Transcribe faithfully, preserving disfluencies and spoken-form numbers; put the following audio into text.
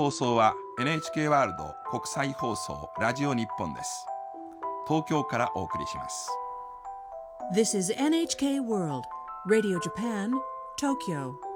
放送は エヌエイチケー ワールド国際放送ラジオ日本です。東京からお送りします。 This is エヌエイチケー World Radio Japan, Tokyo